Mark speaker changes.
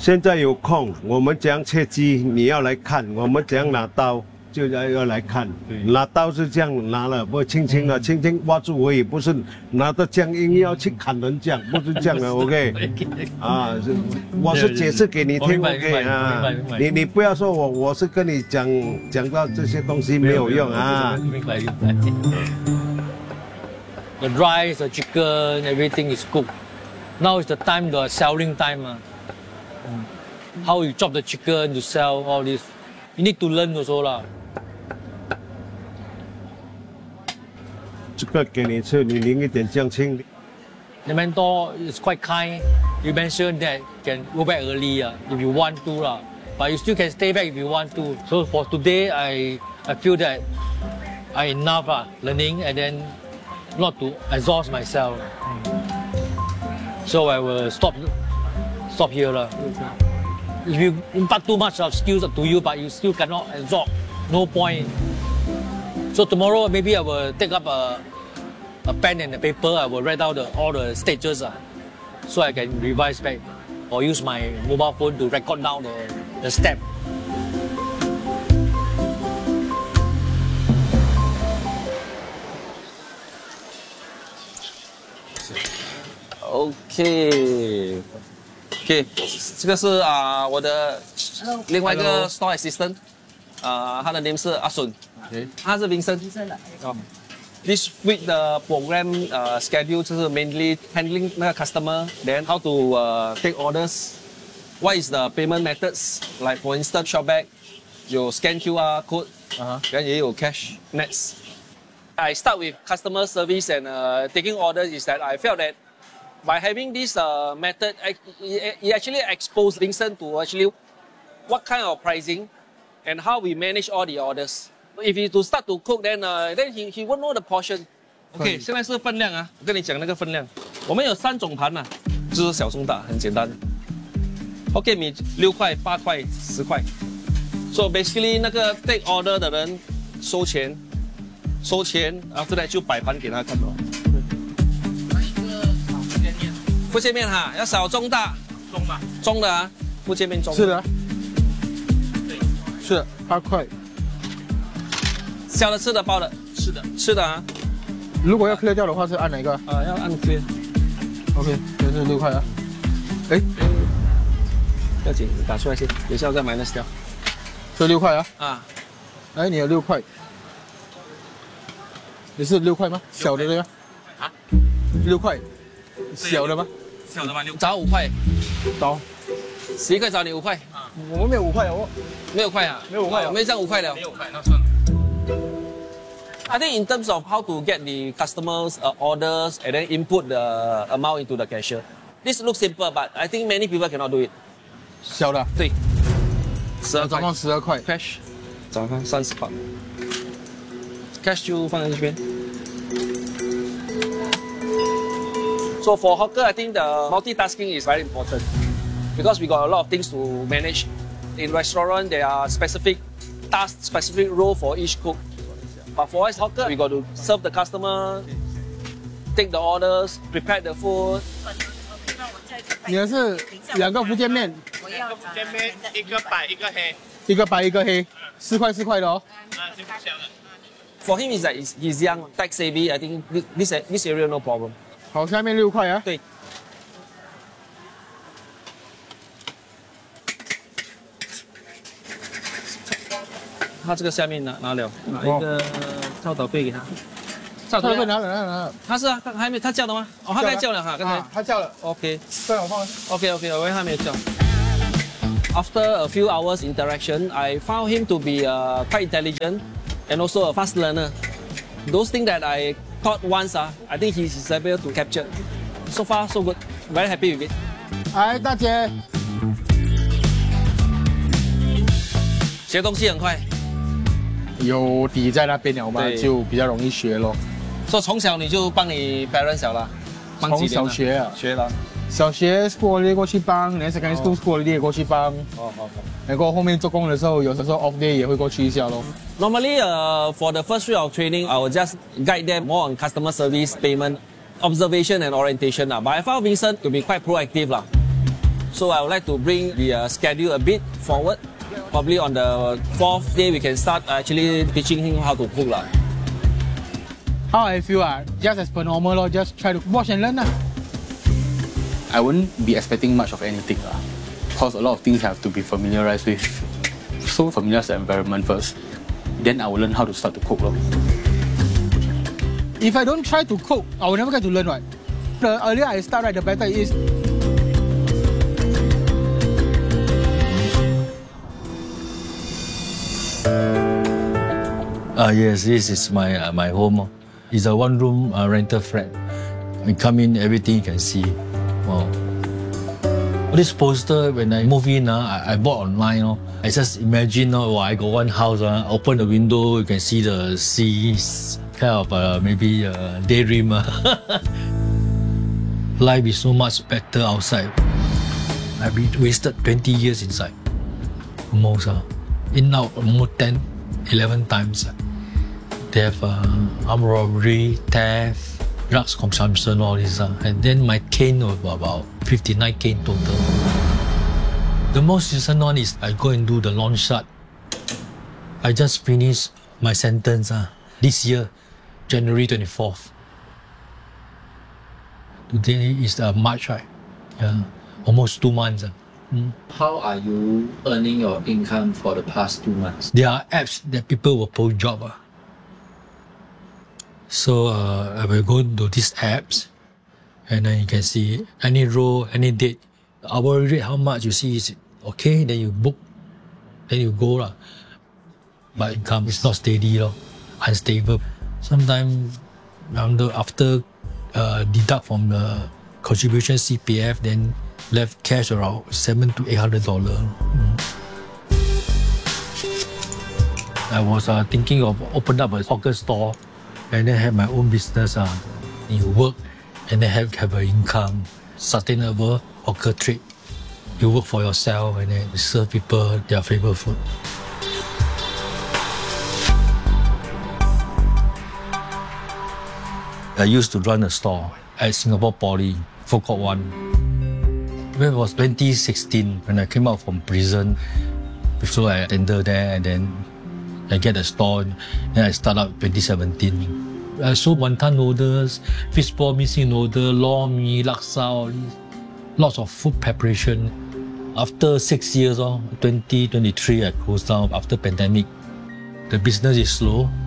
Speaker 1: 现在有空，我们怎样切鸡，你要来看；我们怎样拿刀，就要来看。拿刀是这样拿了，不轻轻的，轻轻挖住而已，不是拿着僵硬要去砍人这样，不是这样的。OK， 啊，我是解释给你听 ，OK 啊，你不要说我是跟你讲到这些东西没有用啊。
Speaker 2: 明白。The rice, the chicken, everything is cooked. Now is the time, the selling time. How you chop the chicken to sell all this, you need to learn also lah.
Speaker 1: 这个给你吃，你淋一点酱青。
Speaker 2: The mentor is quite kind. You mentioned that you can go back early if you want to lah, but you still can stay back if you want to. So for today, I feel that I enough learning and then not to exhaust myself. So I will stop here lah. If you impart too much of skills to you, but you still cannot absorb, no point. So tomorrow maybe I will take up a pen and a paper. I will write out all the stages, so I can revise back, or use my mobile phone to record down the step.
Speaker 3: OK， 这个是我的另外一个 store assistant， 他的 name 是阿顺，他是Vincent。This week 的 program schedule 就是 mainly handling 那个 customer， then how to take orders， what is the payment methods， like for instance Shopback 有 scan QR code， then 也有 cash nets。I start with customer service and taking orders is that I felt that by having this method, it actually exposed Vincent to actually what kind of pricing and how we manage all the orders. If he to start to cook, then he won't know the portion. OK， 现在是分量啊，我跟你讲那个分量。我们有3种盘啊，就是小中大，很简单。OK， 米6块、8块、10块。So basically 那个 take order 的人收钱，after that 就摆盘给他看了。福建面哈，要小中大，中的啊，福建面中。
Speaker 4: 是的，是8块。
Speaker 3: 小的、吃的、包的，吃的啊。
Speaker 4: 如果要 clear 掉的话是按哪一个？
Speaker 3: 要按 clear。
Speaker 4: OK， 这是6块啊。哎，
Speaker 3: 不要紧，你打出来先，等一下再 minus 掉。
Speaker 4: 这6块啊。
Speaker 3: 啊。
Speaker 4: 哎，你有6块。你是6块吗？小的对吧？6块。小的吗？
Speaker 3: 小的吗？找5块。
Speaker 4: 找。
Speaker 3: 11块找你5块。
Speaker 4: 我们没有5块哦。
Speaker 3: 没有块啊？
Speaker 4: 没有5块，
Speaker 3: 没这样5块了。
Speaker 5: 没有5块，那算了。
Speaker 3: I think in terms of how to get the customers' orders and then input the amount into the cashier, this looks simple, but I think many people cannot do it.
Speaker 4: 小的。
Speaker 3: 对。12块。
Speaker 4: 总共12块。
Speaker 3: Cash， 早上30块。Cash 就放在这边。So for hawker, I think the multitasking is very important because we got a lot of things to manage. In restaurant, there are specific tasks, specific role for each cook. But for us hawker, we got to serve the customer, take the orders, prepare the food.
Speaker 4: 你的是2个福建面
Speaker 5: 2个福建面，一个白一个黑。
Speaker 4: 一个白一个黑，4块4块的哦。
Speaker 5: 是不小的。
Speaker 3: For him is that he's young, tech savvy. I think this area no problem.
Speaker 4: 好，下面6块啊。
Speaker 3: 对。他这个下面拿了，拿一个跳蚤柜给他。跳蚤柜
Speaker 4: 拿。
Speaker 3: 他是啊，还没他叫的吗？哦，他刚才叫了哈，刚才。
Speaker 4: 他叫了。
Speaker 3: OK。
Speaker 4: 对，我放。
Speaker 3: OK， 我以为他没有叫。After a few hours interaction, I found him to be quite intelligent and also a fast learner. Those things that I taught once, I think he's able to capture. So far, so good. Very happy with it.
Speaker 4: 哎，大姐。
Speaker 3: 学东西很快。
Speaker 4: 有底在那边了嘛，就比较容易学咯。
Speaker 3: 所以从小你就帮你 parents 了，
Speaker 4: 从小学啊，
Speaker 3: 学了。
Speaker 4: 小学 school holiday 过去帮，然后 secondary school school holiday 也过去帮。
Speaker 3: 好。
Speaker 4: 然后后面做工的时候，有的时候 off day 也会过去一下咯。
Speaker 3: Normally, for the first week of training, I will just guide them more on customer service, payment, observation and orientation. But I found Vincent to be quite proactive. So I would like to bring the schedule a bit forward. Probably on the 4th day, we can start actually teaching him how to cook.
Speaker 4: How I feel just as per normal or just try to watch and learn. I wouldn't be expecting much of anything because a lot of things have to be familiarized with. So familiarize the environment first. Then I will learn how to start to cook. If I don't try to cook, I will never get to learn. Right? The earlier I start, the better it is.
Speaker 2: Yes, this is my home. It's a one-room rental flat. You come in, everything you can see. Wow. This poster, when I move in, I bought online. I just imagine, I got one house, open the window, you can see the sea, kind of maybe daydream. Life is so much better outside. I've been wasted 20 years inside. Almost. In out almost 10, 11 times. They have armed robbery, theft, drugs consumption, all this. And then my cane was about 59 cane total. The most recent one is I go and do the lawn shot. I just finished my sentence this year, January 24th. Today is March, right? Yeah, almost 2 months.
Speaker 6: How are you earning your income for the past 2 months?
Speaker 2: There are apps that people will post job. So I will go to these apps and then you can see any role, any date, hourly rate, how much you see is okay, then you book, then you go. But income is not steady, unstable. Sometimes after deduct from the contribution CPF, then left cash around $700 to $800. I was thinking of open up a hawker store and then have my own business. You work and then have an income, sustainable hawker trade. You work for yourself and then serve people their favorite food. I used to run a store at Singapore Poly, Food Court 1. It was 2016 when I came out from prison. So I attended there and then I get a store. Then I start up 2017. I sold wonton noodles, fishball missing noodle, lor mee, laksa, all these. Lots of food preparation. After 6 years, 2023, I closed down after pandemic. The business is slow.